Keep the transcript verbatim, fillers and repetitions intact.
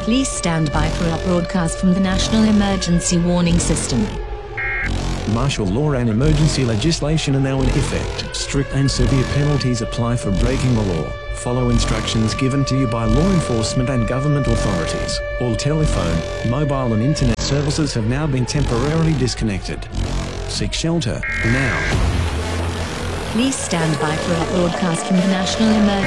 Please stand by for our broadcast from the National Emergency Warning System. Martial law and emergency legislation are now in effect. Strict and severe penalties apply for breaking the law. Follow instructions given to you by law enforcement and government authorities. All telephone, mobile and internet services have now been temporarily disconnected. Seek shelter now. Please stand by for our broadcast from the National Emergency